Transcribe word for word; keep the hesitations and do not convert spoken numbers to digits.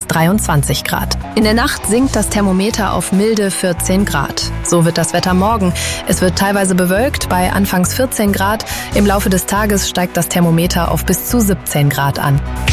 dreiundzwanzig Grad. In der Nacht sinkt das Thermometer auf milde vierzehn Grad. So wird das Wetter morgen. Es wird teilweise bewölkt bei anfangs vierzehn Grad. Im Laufe des Tages steigt das Thermometer auf bis zu siebzehn Grad an.